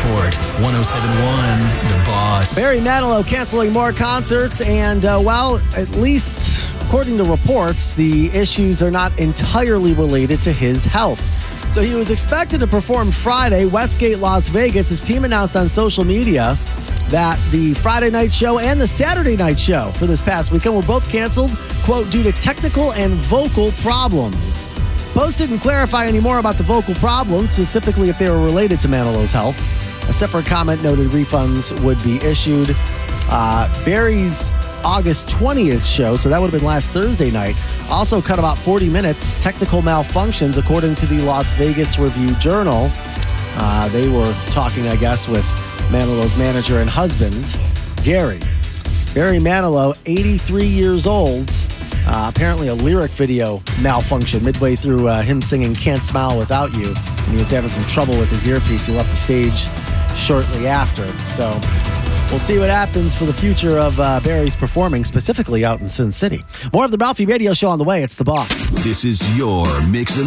Report, 107.1 The Boss. Barry Manilow canceling more concerts, and while at least according to reports, the issues are not entirely related to his health. So he was expected to perform Friday, Westgate, Las Vegas. His team announced on social media that the Friday night show and the Saturday night show for this past weekend were both canceled, quote, due to technical and vocal problems. Post didn't clarify any more about the vocal problems, specifically if they were related to Manilow's health. A separate comment noted refunds would be issued. Barry's August 20th show, so that would have been last Thursday night, also cut about 40 minutes. Technical malfunctions, according to the Las Vegas Review-Journal. They were talking, I guess, with Manilow's manager and husband, Gary. Barry Manilow, 83 years old. Apparently a lyric video malfunction midway through him singing Can't Smile Without You. And he was having some trouble with his earpiece. He left the stage shortly after. So we'll see what happens for the future of Barry's performing, specifically out in Sin City. More of the Ralphie Radio Show on the way. It's The Boss. This is your Mix of